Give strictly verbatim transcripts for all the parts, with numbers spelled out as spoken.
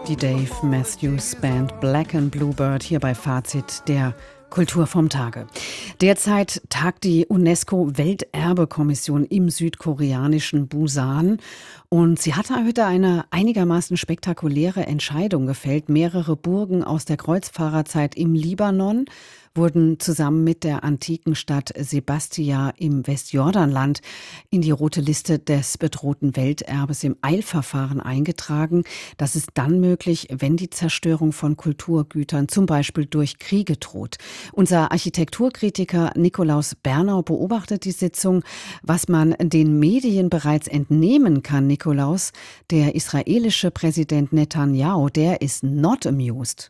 Die Dave Matthews Band Black and Bluebird hier bei Fazit der Kultur vom Tage. Derzeit tagt die UNESCO-Welterbekommission im südkoreanischen Busan. Und sie hat heute eine einigermaßen spektakuläre Entscheidung gefällt. Mehrere Burgen aus der Kreuzfahrerzeit im Libanon wurden zusammen mit der antiken Stadt Sebastia im Westjordanland in die rote Liste des bedrohten Welterbes im Eilverfahren eingetragen. Das ist dann möglich, wenn die Zerstörung von Kulturgütern zum Beispiel durch Kriege droht. Unser Architekturkritiker Nikolaus Bernau beobachtet die Sitzung. Was man den Medien bereits entnehmen kann, Nikolaus, der israelische Präsident Netanyahu, der ist not amused.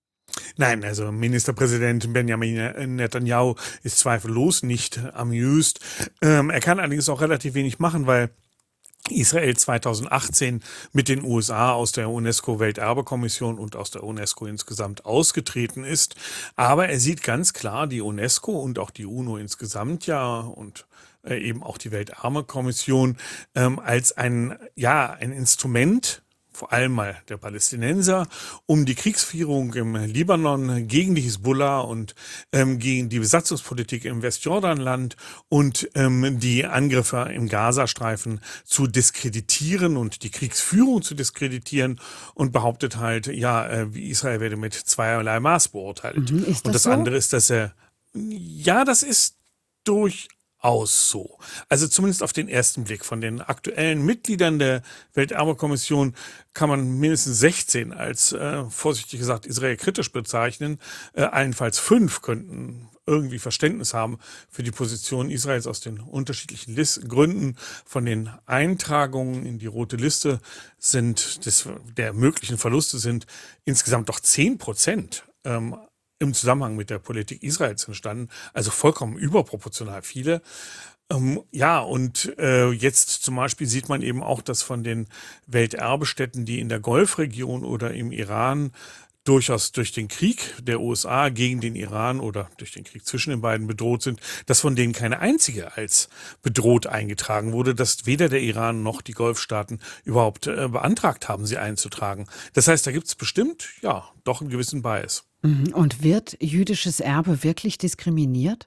Nein, also Ministerpräsident Benjamin Netanyahu ist zweifellos nicht amused. Ähm, er kann allerdings auch relativ wenig machen, weil Israel zweitausendachtzehn mit den U S A aus der UNESCO-Welterbekommission und aus der UNESCO insgesamt ausgetreten ist. Aber er sieht ganz klar die UNESCO und auch die UNO insgesamt ja und äh, eben auch die Welterbekommission ähm, als ein, ja, ein Instrument, vor allem mal der Palästinenser, um die Kriegsführung im Libanon gegen die Hisbollah und ähm, gegen die Besatzungspolitik im Westjordanland und ähm, die Angriffe im Gazastreifen zu diskreditieren und die Kriegsführung zu diskreditieren und behauptet halt, ja, äh, Israel werde mit zweierlei Maß beurteilt. Mhm, ist das und das so? andere ist, dass er, ja, das ist durch aus so. Also zumindest auf den ersten Blick. Von den aktuellen Mitgliedern der Welterbekommission kann man mindestens sechzehn als, äh, vorsichtig gesagt, Israel kritisch bezeichnen. Äh, allenfalls fünf könnten irgendwie Verständnis haben für die Position Israels aus den unterschiedlichen List- Gründen. Von den Eintragungen in die rote Liste sind, des, der möglichen Verluste sind insgesamt doch zehn Prozent ähm, im Zusammenhang mit der Politik Israels entstanden, also vollkommen überproportional viele. Ähm, ja, und äh, jetzt zum Beispiel sieht man eben auch, dass von den Welterbestätten, die in der Golfregion oder im Iran durchaus durch den Krieg der U S A gegen den Iran oder durch den Krieg zwischen den beiden bedroht sind, dass von denen keine einzige als bedroht eingetragen wurde, dass weder der Iran noch die Golfstaaten überhaupt äh, beantragt haben, sie einzutragen. Das heißt, da gibt es bestimmt, ja, doch einen gewissen Bias. Mhm. Und wird jüdisches Erbe wirklich diskriminiert?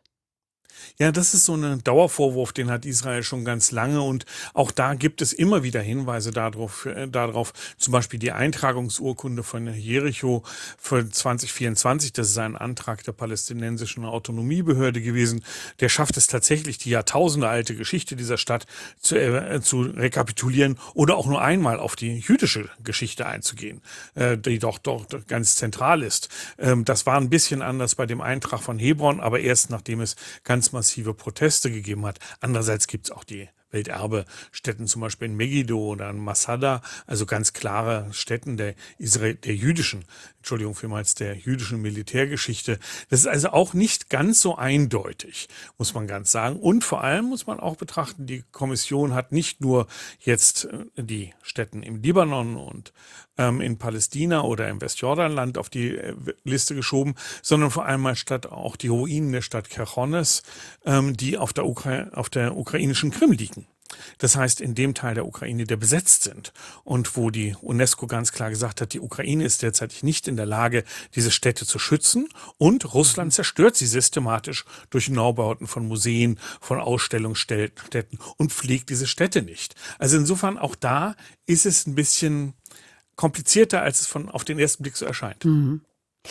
Ja, das ist so ein Dauervorwurf, den hat Israel schon ganz lange und auch da gibt es immer wieder Hinweise darauf, äh, darauf zum Beispiel die Eintragungsurkunde von Jericho für zwanzig vierundzwanzig, das ist ein Antrag der palästinensischen Autonomiebehörde gewesen, der schafft es tatsächlich, die jahrtausendealte Geschichte dieser Stadt zu, äh, zu rekapitulieren oder auch nur einmal auf die jüdische Geschichte einzugehen, äh, die doch dort ganz zentral ist. Ähm, das war ein bisschen anders bei dem Eintrag von Hebron, aber erst nachdem es ganz massive Proteste gegeben hat. Andererseits gibt es auch die Welterbestätten, zum Beispiel in Megiddo oder in Masada, also ganz klare Stätten der, Israel, der jüdischen, Entschuldigung vielmals, der jüdischen Militärgeschichte. Das ist also auch nicht ganz so eindeutig, muss man ganz sagen. Und vor allem muss man auch betrachten, die Kommission hat nicht nur jetzt die Stätten im Libanon und ähm, in Palästina oder im Westjordanland auf die äh, Liste geschoben, sondern vor allem mal statt auch die Ruinen der Stadt Chersones, ähm, die auf der, Ukra- auf der ukrainischen Krim liegen. Das heißt, in dem Teil der Ukraine, der besetzt sind und wo die UNESCO ganz klar gesagt hat, die Ukraine ist derzeit nicht in der Lage, diese Städte zu schützen und Russland zerstört sie systematisch durch Neubauten von Museen, von Ausstellungsstätten und pflegt diese Städte nicht. Also insofern auch da ist es ein bisschen komplizierter, als es von auf den ersten Blick so erscheint. Mhm.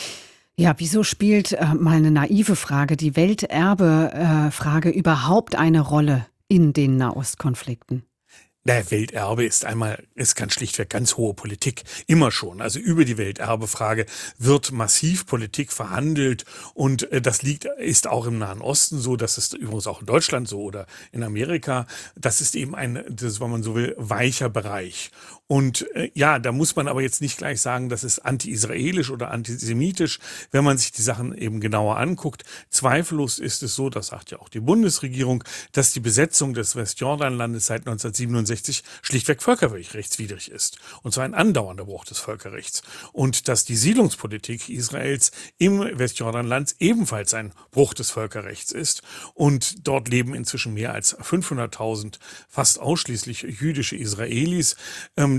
Ja, wieso spielt, äh, mal eine naive Frage, die Welterbe-Frage überhaupt eine Rolle in den Nahostkonflikten? Der Welterbe ist einmal, ist ganz schlichtweg ganz hohe Politik, immer schon. Also über die Welterbefrage wird massiv Politik verhandelt und äh, das liegt, ist auch im Nahen Osten so, das ist übrigens auch in Deutschland so oder in Amerika. Das ist eben ein, das, wenn man so will, weicher Bereich. Und äh, ja, da muss man aber jetzt nicht gleich sagen, das ist anti-israelisch oder antisemitisch, wenn man sich die Sachen eben genauer anguckt. Zweifellos ist es so, das sagt ja auch die Bundesregierung, dass die Besetzung des Westjordanlandes seit neunzehnhundertsiebenundsechzig schlichtweg völkerrechtswidrig ist. Und zwar ein andauernder Bruch des Völkerrechts. Und dass die Siedlungspolitik Israels im Westjordanland ebenfalls ein Bruch des Völkerrechts ist. Und dort leben inzwischen mehr als fünfhunderttausend fast ausschließlich jüdische Israelis, ähm,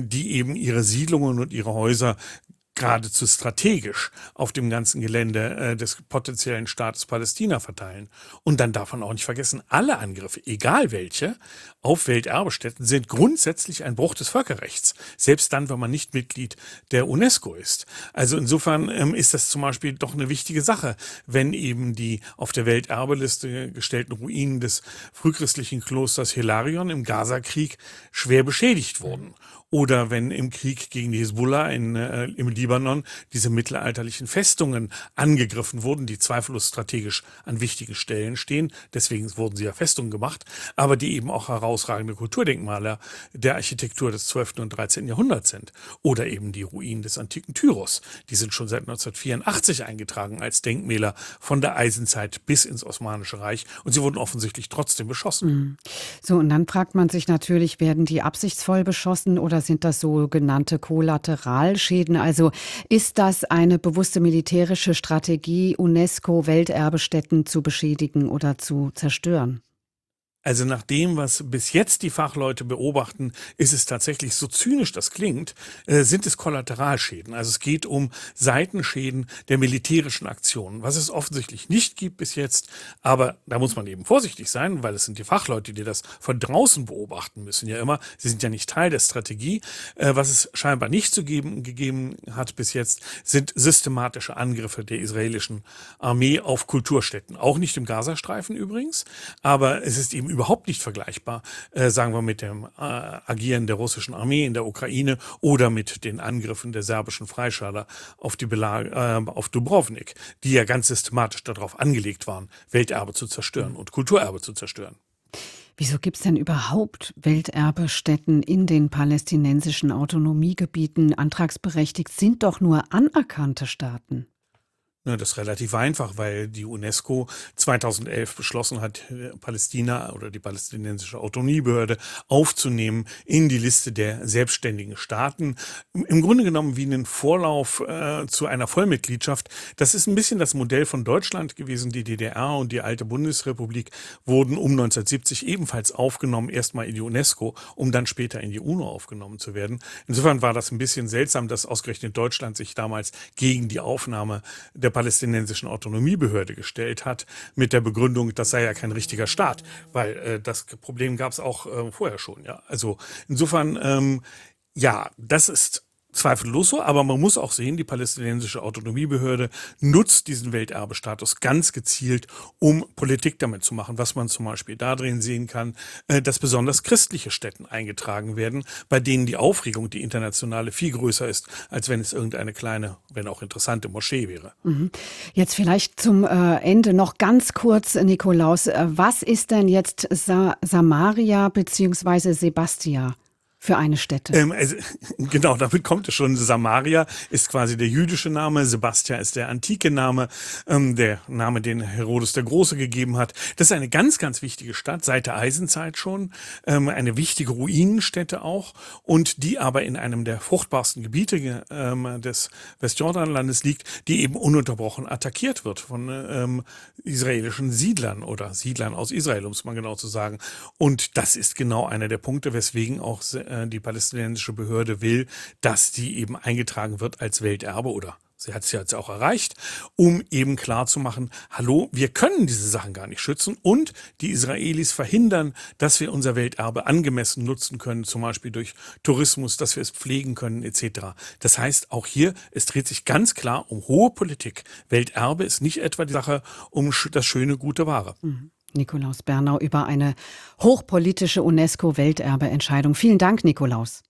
die eben ihre Siedlungen und ihre Häuser geradezu strategisch auf dem ganzen Gelände äh, des potenziellen Staates Palästina verteilen. Und dann darf man auch nicht vergessen, alle Angriffe, egal welche, auf Welterbestätten sind grundsätzlich ein Bruch des Völkerrechts. Selbst dann, wenn man nicht Mitglied der UNESCO ist. Also insofern ähm, ist das zum Beispiel doch eine wichtige Sache, wenn eben die auf der Welterbeliste gestellten Ruinen des frühchristlichen Klosters Hilarion im Gazakrieg schwer beschädigt wurden. Oder wenn im Krieg gegen die Hisbollah in, äh, im Libanon diese mittelalterlichen Festungen angegriffen wurden, die zweifellos strategisch an wichtigen Stellen stehen. Deswegen wurden sie ja Festungen gemacht, aber die eben auch herausragende Kulturdenkmale der Architektur des zwölften und dreizehnten Jahrhunderts sind. Oder eben die Ruinen des antiken Tyros. Die sind schon seit neunzehnhundertvierundachtzig eingetragen als Denkmäler von der Eisenzeit bis ins Osmanische Reich. Und sie wurden offensichtlich trotzdem beschossen. So, und dann fragt man sich natürlich, werden die absichtsvoll beschossen oder sind das sogenannte Kollateralschäden? Also ist das eine bewusste militärische Strategie, UNESCO-Welterbestätten zu beschädigen oder zu zerstören? Also nach dem, was bis jetzt die Fachleute beobachten, ist es tatsächlich, so zynisch das klingt, äh, sind es Kollateralschäden. Also es geht um Seitenschäden der militärischen Aktionen, was es offensichtlich nicht gibt bis jetzt. Aber da muss man eben vorsichtig sein, weil es sind die Fachleute, die das von draußen beobachten müssen. Ja immer, sie sind ja nicht Teil der Strategie. Äh, was es scheinbar nicht zu geben, gegeben hat bis jetzt, sind systematische Angriffe der israelischen Armee auf Kulturstätten. Auch nicht im Gazastreifen übrigens, aber es ist eben überhaupt nicht vergleichbar, äh, sagen wir, mit dem äh, Agieren der russischen Armee in der Ukraine oder mit den Angriffen der serbischen Freischärler auf die Belag äh, auf Dubrovnik, die ja ganz systematisch darauf angelegt waren, Welterbe zu zerstören und Kulturerbe zu zerstören. Wieso gibt es denn überhaupt Welterbestätten in den palästinensischen Autonomiegebieten? Antragsberechtigt sind doch nur anerkannte Staaten. Ja, das ist relativ einfach, weil die UNESCO zweitausendelf beschlossen hat, Palästina oder die palästinensische Autonomiebehörde aufzunehmen in die Liste der selbstständigen Staaten. Im Grunde genommen wie einen Vorlauf äh, zu einer Vollmitgliedschaft. Das ist ein bisschen das Modell von Deutschland gewesen. Die D D R und die alte Bundesrepublik wurden um neunzehnhundertsiebzig ebenfalls aufgenommen, erstmal in die UNESCO, um dann später in die UNO aufgenommen zu werden. Insofern war das ein bisschen seltsam, dass ausgerechnet Deutschland sich damals gegen die Aufnahme der palästinensischen Autonomiebehörde gestellt hat, mit der Begründung, das sei ja kein richtiger Staat, weil äh, das Problem gab es auch äh, vorher schon. Ja, also insofern, ähm, ja, das ist zweifellos so, aber man muss auch sehen, die palästinensische Autonomiebehörde nutzt diesen Welterbestatus ganz gezielt, um Politik damit zu machen, was man zum Beispiel darin sehen kann, dass besonders christliche Stätten eingetragen werden, bei denen die Aufregung, die internationale, viel größer ist, als wenn es irgendeine kleine, wenn auch interessante Moschee wäre. Jetzt vielleicht zum äh, Ende noch ganz kurz, Nikolaus, was ist denn jetzt Sa- Samaria bzw. Sebastia für eine Stätte? Ähm, also, genau, damit kommt es schon. Samaria ist quasi der jüdische Name, Sebastia ist der antike Name, ähm, der Name, den Herodes der Große gegeben hat. Das ist eine ganz, ganz wichtige Stadt, seit der Eisenzeit schon, ähm, eine wichtige Ruinenstätte auch, und die aber in einem der fruchtbarsten Gebiete ähm, des Westjordanlandes liegt, die eben ununterbrochen attackiert wird von ähm, israelischen Siedlern oder Siedlern aus Israel, um es mal genau zu sagen. Und das ist genau einer der Punkte, weswegen auch die palästinensische Behörde will, dass die eben eingetragen wird als Welterbe, oder sie hat es ja jetzt auch erreicht, um eben klarzumachen, hallo, wir können diese Sachen gar nicht schützen und die Israelis verhindern, dass wir unser Welterbe angemessen nutzen können, zum Beispiel durch Tourismus, dass wir es pflegen können et cetera. Das heißt, auch hier, es dreht sich ganz klar um hohe Politik. Welterbe ist nicht etwa die Sache um das schöne, gute Wahre. Mhm. Nikolaus Bernau über eine hochpolitische UNESCO-Welterbe-Entscheidung. Vielen Dank, Nikolaus.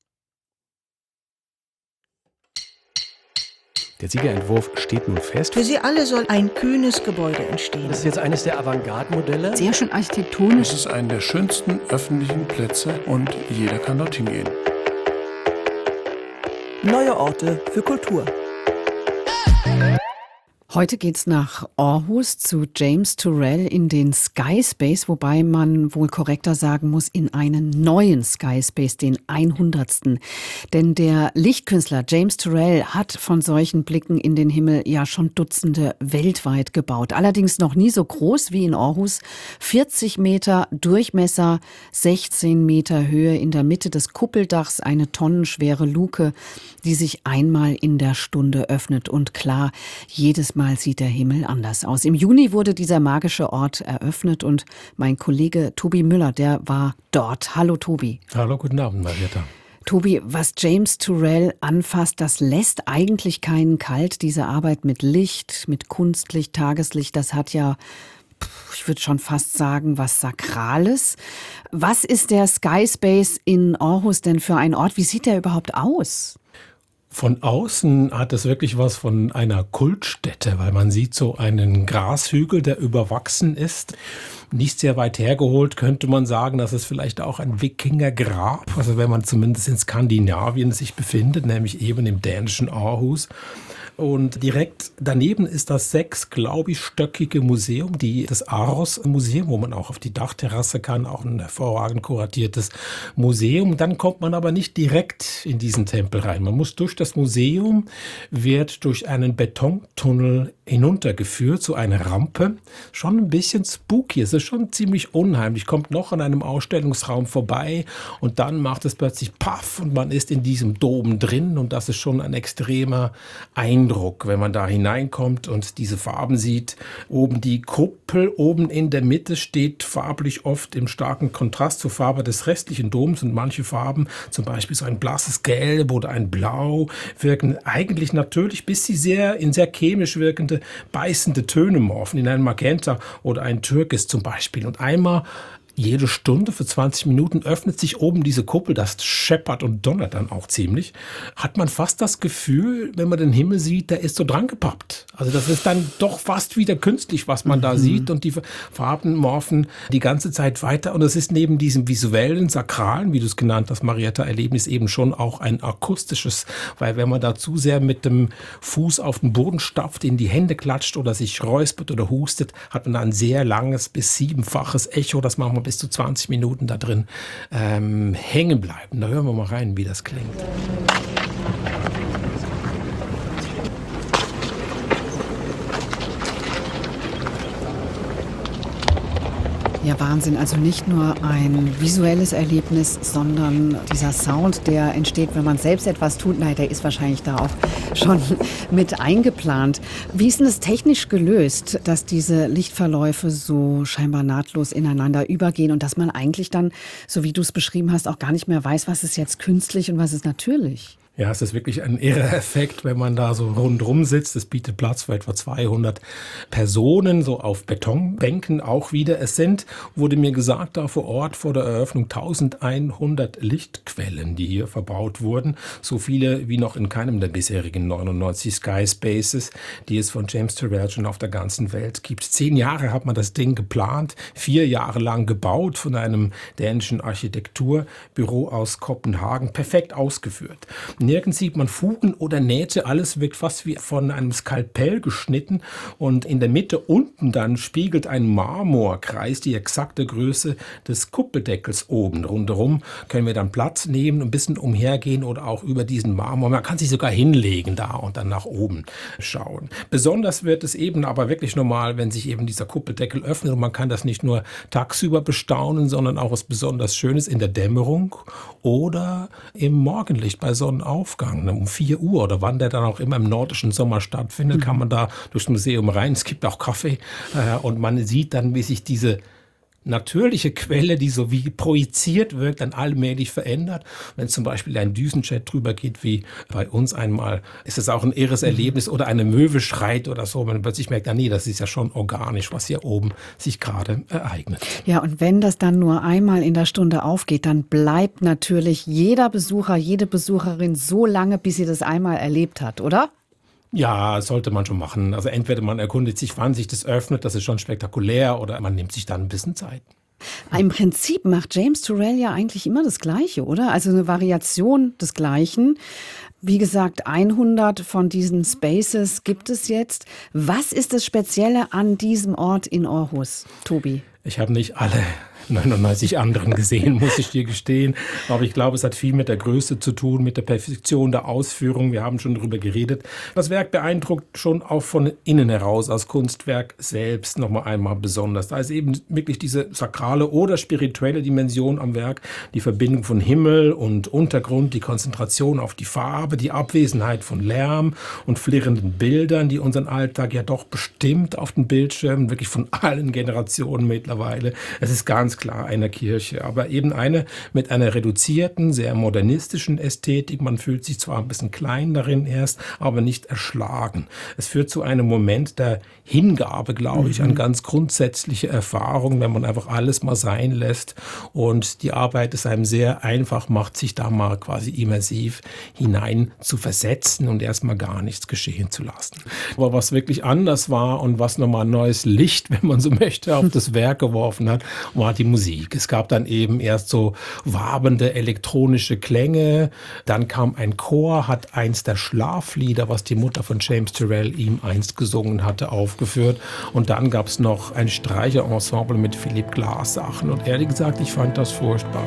Der Siegerentwurf steht nun fest. Für sie alle soll ein kühnes Gebäude entstehen. Das ist jetzt eines der Avantgarde-Modelle. Sehr schön architektonisch. Es ist einer der schönsten öffentlichen Plätze und jeder kann dorthin gehen. Neue Orte für Kultur. Heute geht's nach Aarhus zu James Turrell in den Sky Space, wobei man wohl korrekter sagen muss, in einen neuen Sky Space, den hundertsten. Denn der Lichtkünstler James Turrell hat von solchen Blicken in den Himmel ja schon Dutzende weltweit gebaut. Allerdings noch nie so groß wie in Aarhus. vierzig Meter Durchmesser, sechzehn Meter Höhe, in der Mitte des Kuppeldachs eine tonnenschwere Luke, die sich einmal in der Stunde öffnet. Und klar, jedes Mal sieht der Himmel anders aus. Im Juni wurde dieser magische Ort eröffnet und mein Kollege Tobi Müller, der war dort. Hallo Tobi. Hallo, guten Abend, Marietta. Tobi, was James Turrell anfasst, das lässt eigentlich keinen kalt. Diese Arbeit mit Licht, mit Kunstlicht, Tageslicht, das hat ja, ich würde schon fast sagen, was Sakrales. Was ist der Sky Space in Aarhus denn für ein Ort? Wie sieht der überhaupt aus? Von außen hat es wirklich was von einer Kultstätte, weil man sieht so einen Grashügel, der überwachsen ist. Nicht sehr weit hergeholt könnte man sagen, dass es vielleicht auch ein Wikingergrab, also wenn man zumindest in Skandinavien sich befindet, nämlich eben im dänischen Aarhus. Und direkt daneben ist das sechs, glaube ich, stöckige Museum, die, das Aros-Museum, wo man auch auf die Dachterrasse kann, auch ein hervorragend kuratiertes Museum. Dann kommt man aber nicht direkt in diesen Tempel rein. Man muss durch das Museum, wird durch einen Betontunnel hinuntergeführt zu einer Rampe. Schon ein bisschen spooky, es ist schon ziemlich unheimlich. Kommt noch an einem Ausstellungsraum vorbei und dann macht es plötzlich Paff und man ist in diesem Dom drin und das ist schon ein extremer Eindruck, wenn man da hineinkommt und diese Farben sieht. Oben die Kuppel, oben in der Mitte steht farblich oft im starken Kontrast zur Farbe des restlichen Doms und manche Farben, zum Beispiel so ein blasses Gelb oder ein Blau, wirken eigentlich natürlich, bis sie sehr in sehr chemisch wirkende, beißende Töne morphen, in ein Magenta oder ein Türkis zum Beispiel. Und einmal jede Stunde für zwanzig Minuten öffnet sich oben diese Kuppel, das scheppert und donnert dann auch ziemlich. Hat man fast das Gefühl, wenn man den Himmel sieht, der ist so dran gepappt. Also das ist dann doch fast wieder künstlich, was man mhm. da sieht und die Farben morphen die ganze Zeit weiter. Und es ist neben diesem visuellen, sakralen, wie du es genannt hast, Marietta, Erlebnis eben schon auch ein akustisches, weil wenn man da zu sehr mit dem Fuß auf den Boden stapft, in die Hände klatscht oder sich räuspert oder hustet, hat man ein sehr langes bis siebenfaches Echo, das machen wir bis zu zwanzig Minuten da drin ähm, hängen bleiben. Da hören wir mal rein, wie das klingt. Ja, Wahnsinn. Also nicht nur ein visuelles Erlebnis, sondern dieser Sound, der entsteht, wenn man selbst etwas tut, nein, der ist wahrscheinlich da auch schon mit eingeplant. Wie ist denn das technisch gelöst, dass diese Lichtverläufe so scheinbar nahtlos ineinander übergehen und dass man eigentlich dann, so wie du es beschrieben hast, auch gar nicht mehr weiß, was ist jetzt künstlich und was ist natürlich? Ja, es ist wirklich ein irrer Effekt, wenn man da so rundrum sitzt. Es bietet Platz für etwa zweihundert Personen, so auf Betonbänken auch wieder. Es sind, wurde mir gesagt, da vor Ort vor der Eröffnung eintausendeinhundert Lichtquellen, die hier verbaut wurden. So viele wie noch in keinem der bisherigen neunundneunzig Sky Spaces, die es von James Turrell schon auf der ganzen Welt gibt. Zehn Jahre hat man das Ding geplant, vier Jahre lang gebaut von einem dänischen Architekturbüro aus Kopenhagen. Perfekt ausgeführt. Nirgends sieht man Fugen oder Nähte, alles wirkt fast wie von einem Skalpell geschnitten und in der Mitte unten dann spiegelt ein Marmorkreis die exakte Größe des Kuppeldeckels oben. Rundherum können wir dann Platz nehmen, ein bisschen umhergehen oder auch über diesen Marmor. Man kann sich sogar hinlegen da und dann nach oben schauen. Besonders wird es eben aber wirklich normal, wenn sich eben dieser Kuppeldeckel öffnet und man kann das nicht nur tagsüber bestaunen, sondern auch was besonders Schönes in der Dämmerung oder im Morgenlicht bei Sonnenaufgang. Um vier Uhr oder wann der dann auch immer im nordischen Sommer stattfindet, kann man da durchs Museum rein. Es gibt auch Kaffee äh, und man sieht dann, wie sich diese natürliche Quelle, die so wie projiziert wirkt, dann allmählich verändert. Wenn zum Beispiel ein Düsenjet drüber geht, wie bei uns einmal, ist es auch ein irres Erlebnis oder eine Möwe schreit oder so. Man plötzlich merkt, ah nee, das ist ja schon organisch, was hier oben sich gerade ereignet. Ja, und wenn das dann nur einmal in der Stunde aufgeht, dann bleibt natürlich jeder Besucher, jede Besucherin so lange, bis sie das einmal erlebt hat, oder? Ja, sollte man schon machen. Also entweder man erkundigt sich, wann sich das öffnet, das ist schon spektakulär, oder man nimmt sich dann ein bisschen Zeit. Im Prinzip macht James Turrell ja eigentlich immer das Gleiche, oder? Also eine Variation des Gleichen. Wie gesagt, hundert von diesen Spaces gibt es jetzt. Was ist das Spezielle an diesem Ort in Aarhus, Tobi? Ich habe nicht alle neunundneunzig anderen gesehen, muss ich dir gestehen. Aber ich glaube, es hat viel mit der Größe zu tun, mit der Perfektion der Ausführung. Wir haben schon darüber geredet. Das Werk beeindruckt schon auch von innen heraus, als Kunstwerk selbst nochmal einmal besonders. Da ist eben wirklich diese sakrale oder spirituelle Dimension am Werk, die Verbindung von Himmel und Untergrund, die Konzentration auf die Farbe, die Abwesenheit von Lärm und flirrenden Bildern, die unseren Alltag ja doch bestimmt auf den Bildschirmen, wirklich von allen Generationen mittlerweile. Es ist ganz klar eine Kirche, aber eben eine mit einer reduzierten, sehr modernistischen Ästhetik. Man fühlt sich zwar ein bisschen klein darin erst, aber nicht erschlagen. Es führt zu einem Moment der Hingabe, glaube ich, an ganz grundsätzliche Erfahrungen, wenn man einfach alles mal sein lässt und die Arbeit es einem sehr einfach macht, sich da mal quasi immersiv hinein zu versetzen und erstmal gar nichts geschehen zu lassen. Aber was wirklich anders war und was nochmal neues Licht, wenn man so möchte, auf das Werk geworfen hat, war die Musik. Es gab dann eben erst so wabernde elektronische Klänge, dann kam ein Chor, hat eins der Schlaflieder, was die Mutter von James Turrell ihm einst gesungen hatte, aufgeführt und dann gab es noch ein Streicherensemble mit Philipp Glass Sachen und ehrlich gesagt, ich fand das furchtbar.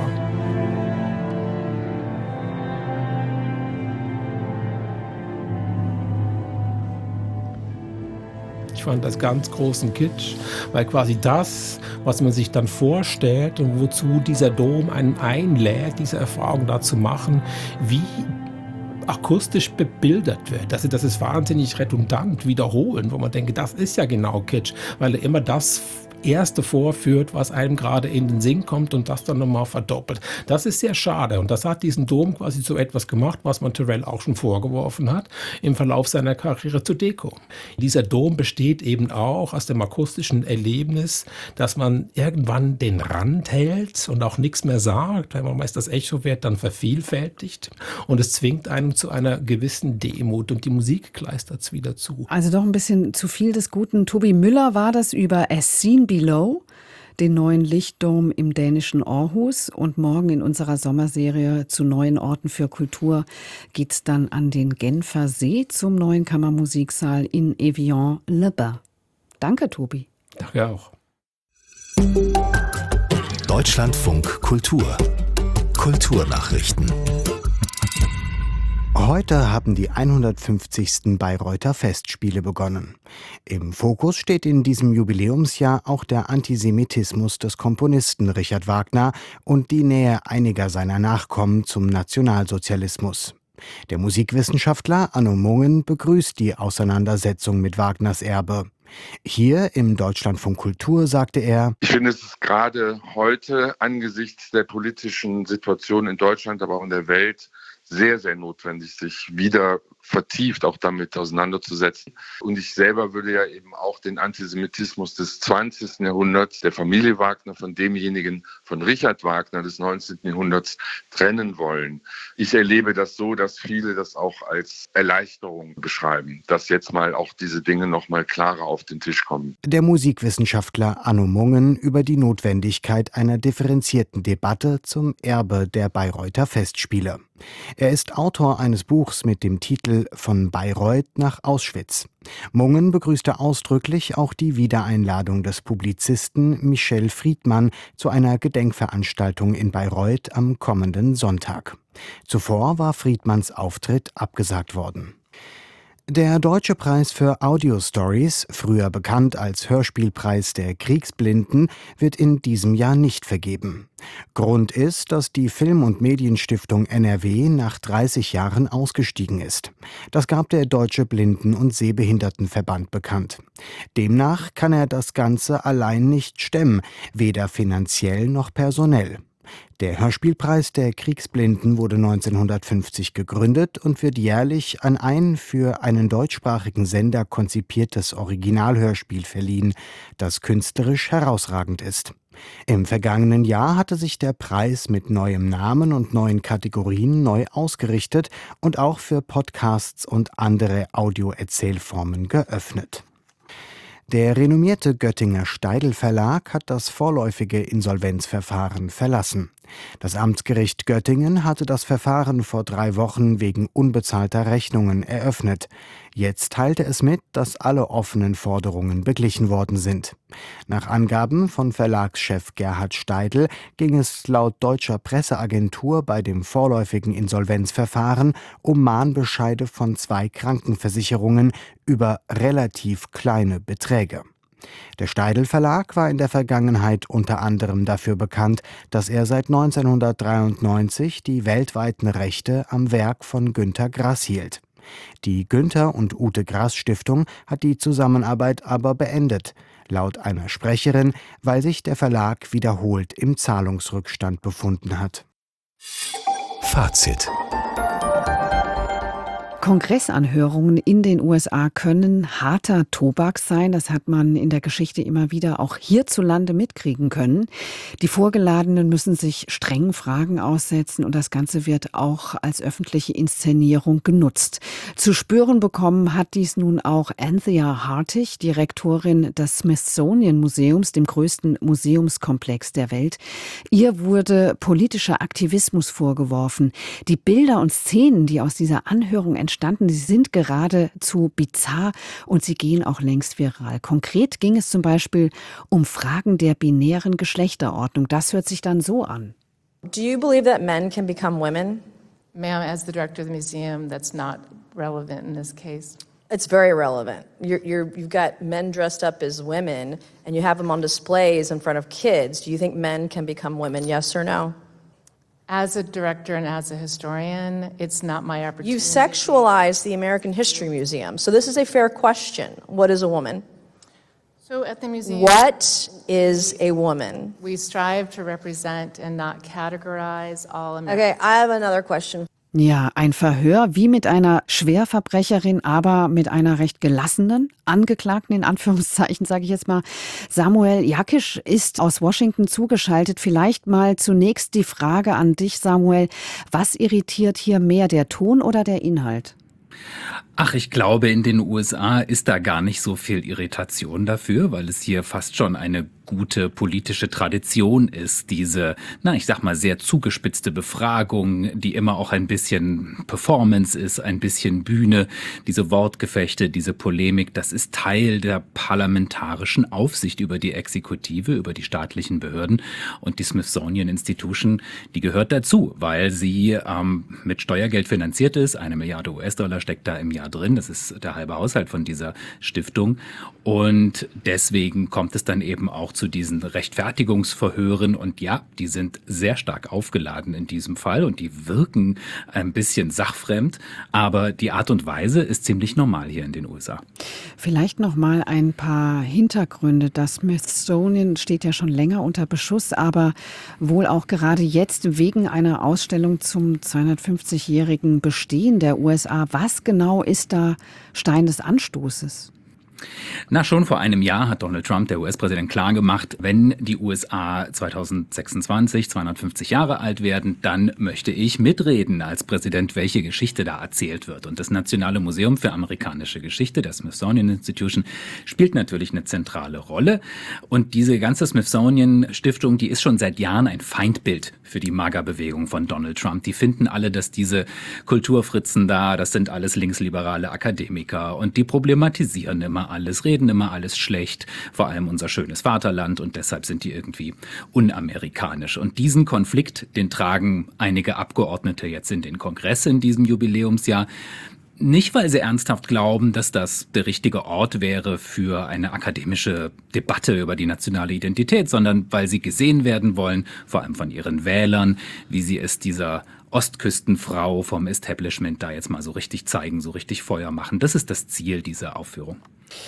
Ich fand das ganz großen Kitsch, weil quasi das, was man sich dann vorstellt und wozu dieser Dom einen einlädt, diese Erfahrung da zu machen, wie akustisch bebildert wird. Also das ist wahnsinnig redundant, wiederholend, wo man denkt, das ist ja genau Kitsch, weil er immer das Erste vorführt, was einem gerade in den Sinn kommt und das dann nochmal verdoppelt. Das ist sehr schade und das hat diesen Dom quasi so etwas gemacht, was man Turrell auch schon vorgeworfen hat im Verlauf seiner Karriere zur Deko. Dieser Dom besteht eben auch aus dem akustischen Erlebnis, dass man irgendwann den Rand hält und auch nichts mehr sagt, weil man weiß, das Echo wird dann vervielfältigt und es zwingt einem zu einer gewissen Demut und die Musik kleistert es wieder zu. Also doch ein bisschen zu viel des Guten. Tobi Müller war das über As Seen Below, den neuen Lichtdom im dänischen Aarhus. Und morgen in unserer Sommerserie zu neuen Orten für Kultur geht es dann an den Genfer See zum neuen Kammermusiksaal in Evian-le-Bain. Danke, Tobi. Danke auch. Deutschlandfunk Kultur. Kulturnachrichten. Heute haben die hundertfünfzigsten Bayreuther Festspiele begonnen. Im Fokus steht in diesem Jubiläumsjahr auch der Antisemitismus des Komponisten Richard Wagner und die Nähe einiger seiner Nachkommen zum Nationalsozialismus. Der Musikwissenschaftler Anno Mungen begrüßt die Auseinandersetzung mit Wagners Erbe. Hier im Deutschlandfunk Kultur sagte er: Ich finde, es ist gerade heute angesichts der politischen Situation in Deutschland, aber auch in der Welt sehr, sehr notwendig, sich wieder vertieft auch damit auseinanderzusetzen. Und ich selber würde ja eben auch den Antisemitismus des zwanzigsten Jahrhunderts, der Familie Wagner, von demjenigen von Richard Wagner des neunzehnten Jahrhunderts trennen wollen. Ich erlebe das so, dass viele das auch als Erleichterung beschreiben, dass jetzt mal auch diese Dinge noch mal klarer auf den Tisch kommen. Der Musikwissenschaftler Anno Mungen über die Notwendigkeit einer differenzierten Debatte zum Erbe der Bayreuther Festspiele. Er ist Autor eines Buchs mit dem Titel »Von Bayreuth nach Auschwitz«. Mungen begrüßte ausdrücklich auch die Wiedereinladung des Publizisten Michel Friedmann zu einer Gedenkveranstaltung in Bayreuth am kommenden Sonntag. Zuvor war Friedmanns Auftritt abgesagt worden. Der Deutsche Preis für Audio Stories, früher bekannt als Hörspielpreis der Kriegsblinden, wird in diesem Jahr nicht vergeben. Grund ist, dass die Film- und Medienstiftung N R W nach dreißig Jahren ausgestiegen ist. Das gab der Deutsche Blinden- und Sehbehindertenverband bekannt. Demnach kann er das Ganze allein nicht stemmen, weder finanziell noch personell. Der Hörspielpreis der Kriegsblinden wurde neunzehnhundertfünfzig gegründet und wird jährlich an ein für einen deutschsprachigen Sender konzipiertes Originalhörspiel verliehen, das künstlerisch herausragend ist. Im vergangenen Jahr hatte sich der Preis mit neuem Namen und neuen Kategorien neu ausgerichtet und auch für Podcasts und andere Audioerzählformen geöffnet. Der renommierte Göttinger Steidl Verlag hat das vorläufige Insolvenzverfahren verlassen. Das Amtsgericht Göttingen hatte das Verfahren vor drei Wochen wegen unbezahlter Rechnungen eröffnet. Jetzt teilte es mit, dass alle offenen Forderungen beglichen worden sind. Nach Angaben von Verlagschef Gerhard Steidl ging es laut deutscher Presseagentur bei dem vorläufigen Insolvenzverfahren um Mahnbescheide von zwei Krankenversicherungen über relativ kleine Beträge. Der Steidl Verlag war in der Vergangenheit unter anderem dafür bekannt, dass er seit neunzehnhundertdreiundneunzig die weltweiten Rechte am Werk von Günter Grass hielt. Die Günter und Ute Grass Stiftung hat die Zusammenarbeit aber beendet, laut einer Sprecherin, weil sich der Verlag wiederholt im Zahlungsrückstand befunden hat. Fazit. Kongressanhörungen in den U S A können harter Tobak sein. Das hat man in der Geschichte immer wieder auch hierzulande mitkriegen können. Die Vorgeladenen müssen sich strengen Fragen aussetzen und das Ganze wird auch als öffentliche Inszenierung genutzt. Zu spüren bekommen hat dies nun auch Anthea Hartig, Direktorin des Smithsonian Museums, dem größten Museumskomplex der Welt. Ihr wurde politischer Aktivismus vorgeworfen. Die Bilder und Szenen, die aus dieser Anhörung entstanden, Standen, sie sind geradezu bizarr und sie gehen auch längst viral. Konkret ging es zum Beispiel um Fragen der binären Geschlechterordnung. Das hört sich dann so an. Do you believe that men can become women? Ma'am, as the director of the museum, that's not relevant in this case. It's very relevant. You're, you're, you've got men dressed up as women and you have them on displays in front of kids. Do you think men can become women, yes or no? As a director and as a historian, it's not my opportunity. You sexualize the American History Museum. So this is a fair question. What is a woman? So at the museum, what is a woman? We strive to represent and not categorize all Americans. Okay, I have another question. Ja, ein Verhör wie mit einer Schwerverbrecherin, aber mit einer recht gelassenen Angeklagten, in Anführungszeichen sage ich jetzt mal. Samuel Jakisch ist aus Washington zugeschaltet. Vielleicht mal zunächst die Frage an dich, Samuel. Was irritiert hier mehr, der Ton oder der Inhalt? Ach, ich glaube, in den U S A ist da gar nicht so viel Irritation dafür, weil es hier fast schon eine gute politische Tradition ist, diese, na, ich sag mal, sehr zugespitzte Befragung, die immer auch ein bisschen Performance ist, ein bisschen Bühne, diese Wortgefechte, diese Polemik, das ist Teil der parlamentarischen Aufsicht über die Exekutive, über die staatlichen Behörden und die Smithsonian Institution, die gehört dazu, weil sie ähm, mit Steuergeld finanziert ist, eine Milliarde U S-Dollar steckt da im Jahr drin, das ist der halbe Haushalt von dieser Stiftung und deswegen kommt es dann eben auch zu diesen Rechtfertigungsverhören und ja, die sind sehr stark aufgeladen in diesem Fall und die wirken ein bisschen sachfremd, aber die Art und Weise ist ziemlich normal hier in den U S A. Vielleicht noch mal ein paar Hintergründe. Das Smithsonian steht ja schon länger unter Beschuss, aber wohl auch gerade jetzt wegen einer Ausstellung zum zweihundertfünfzigjährigen Bestehen der U S A. Was genau ist da Stein des Anstoßes? Na, schon vor einem Jahr hat Donald Trump, der U S-Präsident, klargemacht, wenn die U S A zweitausendsechsundzwanzig zweihundertfünfzig Jahre alt werden, dann möchte ich mitreden als Präsident, welche Geschichte da erzählt wird. Und das Nationale Museum für amerikanische Geschichte, der Smithsonian Institution, spielt natürlich eine zentrale Rolle. Und diese ganze Smithsonian-Stiftung, die ist schon seit Jahren ein Feindbild für die MAGA-Bewegung von Donald Trump. Die finden alle, dass diese Kulturfritzen da, das sind alles linksliberale Akademiker und die problematisieren immer alles, reden immer alles schlecht, vor allem unser schönes Vaterland und deshalb sind die irgendwie unamerikanisch. Und diesen Konflikt, den tragen einige Abgeordnete jetzt in den Kongress in diesem Jubiläumsjahr. Nicht, weil sie ernsthaft glauben, dass das der richtige Ort wäre für eine akademische Debatte über die nationale Identität, sondern weil sie gesehen werden wollen, vor allem von ihren Wählern, wie sie es dieser Ostküstenfrau vom Establishment da jetzt mal so richtig zeigen, so richtig Feuer machen. Das ist das Ziel dieser Aufführung.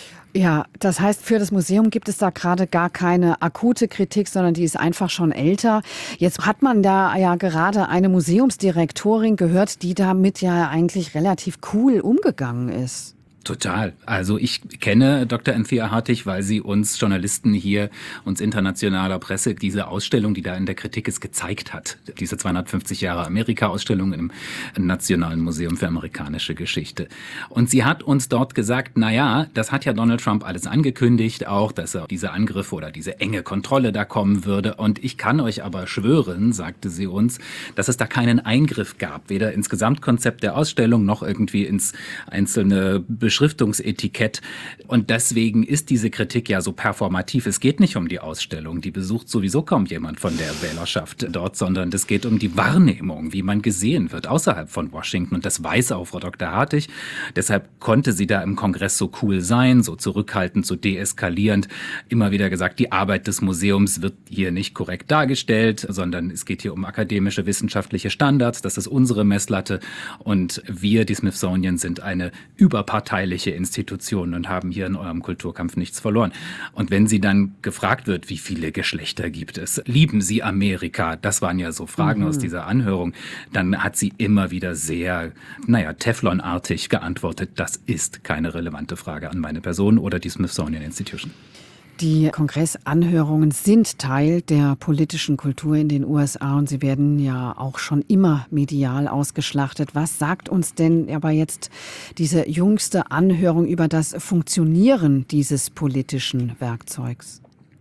Ja, das heißt, für das Museum gibt es da gerade gar keine akute Kritik, sondern die ist einfach schon älter. Jetzt hat man da ja gerade eine Museumsdirektorin gehört, die damit ja eigentlich relativ cool umgegangen ist. Total. Also ich kenne Doktor Anthea Hartig, weil sie uns Journalisten hier, uns internationaler Presse, diese Ausstellung, die da in der Kritik ist, gezeigt hat. Diese zweihundertfünfzig Jahre Amerika-Ausstellung im Nationalen Museum für amerikanische Geschichte. Und sie hat uns dort gesagt, na ja, das hat ja Donald Trump alles angekündigt, auch, dass er diese Angriffe oder diese enge Kontrolle da kommen würde. Und ich kann euch aber schwören, sagte sie uns, dass es da keinen Eingriff gab, weder ins Gesamtkonzept der Ausstellung noch irgendwie ins einzelne Beschriftungsetikett. Und deswegen ist diese Kritik ja so performativ. Es geht nicht um die Ausstellung, die besucht sowieso kaum jemand von der Wählerschaft dort, sondern es geht um die Wahrnehmung, wie man gesehen wird außerhalb von Washington. Und das weiß auch Frau Doktor Hartig. Deshalb konnte sie da im Kongress so cool sein, so zurückhaltend, so deeskalierend. Immer wieder gesagt, die Arbeit des Museums wird hier nicht korrekt dargestellt, sondern es geht hier um akademische, wissenschaftliche Standards. Das ist unsere Messlatte. Und wir, die Smithsonian, sind eine überparteiliche Institution und haben hier in eurem Kulturkampf nichts verloren. Und wenn sie dann gefragt wird, wie viele Geschlechter gibt es, lieben Sie Amerika? Das waren ja so Fragen mhm. aus dieser Anhörung. Dann hat sie immer wieder sehr, naja, Teflonartig geantwortet, das ist keine relevante Frage an meine Person oder die Smithsonian Institution. Die Kongressanhörungen sind Teil der politischen Kultur in den U S A und sie werden ja auch schon immer medial ausgeschlachtet. Was sagt uns denn aber jetzt diese jüngste Anhörung über das Funktionieren dieses politischen Werkzeugs?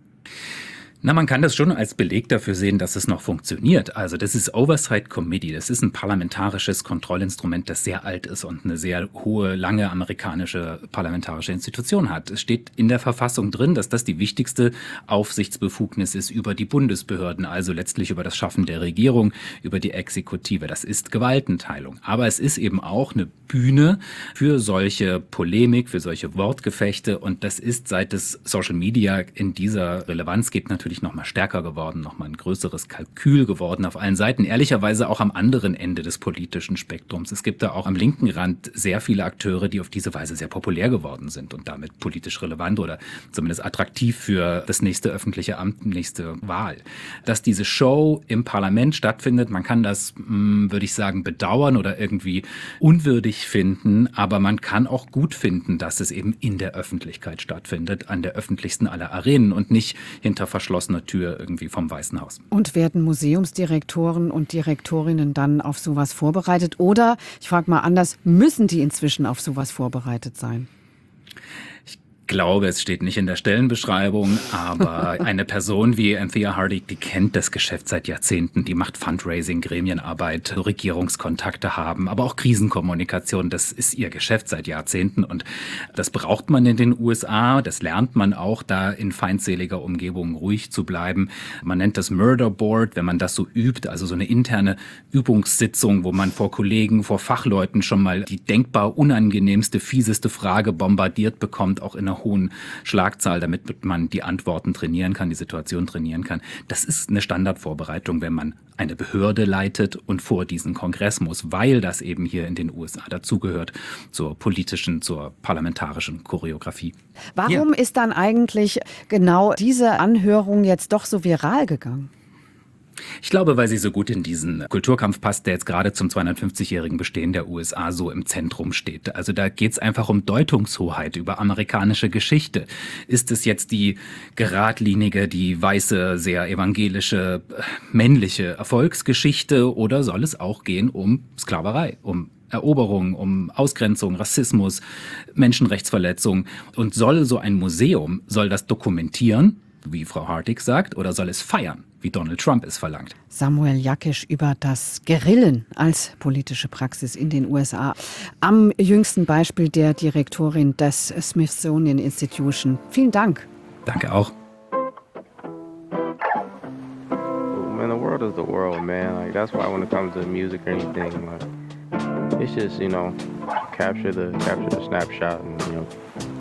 Na, man kann das schon als Beleg dafür sehen, dass es noch funktioniert. Also das ist Oversight Committee, das ist ein parlamentarisches Kontrollinstrument, das sehr alt ist und eine sehr hohe, lange amerikanische parlamentarische Institution hat. Es steht in der Verfassung drin, dass das die wichtigste Aufsichtsbefugnis ist über die Bundesbehörden, also letztlich über das Schaffen der Regierung, über die Exekutive. Das ist Gewaltenteilung. Aber es ist eben auch eine Bühne für solche Polemik, für solche Wortgefechte und das ist, seit es Social Media in dieser Relevanz gibt, natürlich noch mal stärker geworden, noch mal ein größeres Kalkül geworden auf allen Seiten. Ehrlicherweise auch am anderen Ende des politischen Spektrums. Es gibt da auch am linken Rand sehr viele Akteure, die auf diese Weise sehr populär geworden sind und damit politisch relevant oder zumindest attraktiv für das nächste öffentliche Amt, nächste Wahl. Dass diese Show im Parlament stattfindet, man kann das, mh, würde ich sagen, bedauern oder irgendwie unwürdig finden, aber man kann auch gut finden, dass es eben in der Öffentlichkeit stattfindet, an der öffentlichsten aller Arenen und nicht hinter verschlossener Tür irgendwie vom Weißen Haus. Und werden Museumsdirektoren und Direktorinnen dann auf sowas vorbereitet? Oder, ich frage mal anders, müssen die inzwischen auf sowas vorbereitet sein? Ich glaube, es steht nicht in der Stellenbeschreibung, aber eine Person wie Anthea Hartig, die kennt das Geschäft seit Jahrzehnten, die macht Fundraising, Gremienarbeit, Regierungskontakte haben, aber auch Krisenkommunikation, das ist ihr Geschäft seit Jahrzehnten und das braucht man in den U S A, das lernt man auch, da in feindseliger Umgebung ruhig zu bleiben. Man nennt das Murder Board, wenn man das so übt, also so eine interne Übungssitzung, wo man vor Kollegen, vor Fachleuten schon mal die denkbar unangenehmste, fieseste Frage bombardiert bekommt, auch in einer hohen Schlagzahl, damit man die Antworten trainieren kann, die Situation trainieren kann. Das ist eine Standardvorbereitung, wenn man eine Behörde leitet und vor diesen Kongress muss, weil das eben hier in den U S A dazugehört zur politischen, zur parlamentarischen Choreografie. Warum ja. ist dann eigentlich genau diese Anhörung jetzt doch so viral gegangen? Ich glaube, weil sie so gut in diesen Kulturkampf passt, der jetzt gerade zum zweihundertfünfzigjährigen Bestehen der U S A so im Zentrum steht. Also da geht es einfach um Deutungshoheit über amerikanische Geschichte. Ist es jetzt die geradlinige, die weiße, sehr evangelische, männliche Erfolgsgeschichte oder soll es auch gehen um Sklaverei, um Eroberung, um Ausgrenzung, Rassismus, Menschenrechtsverletzung? Und soll so ein Museum, soll das dokumentieren, wie Frau Hartig sagt, oder soll es feiern, wie Donald Trump es verlangt? Samuel Jakisch über das Grillen als politische Praxis in den U S A. Am jüngsten Beispiel der Direktorin des Smithsonian Institution. Vielen Dank. Danke auch. Man, the world is the world, man. Like, that's why when it comes to music or anything, like, it's just, you know, capture the capture the snapshot and, you know,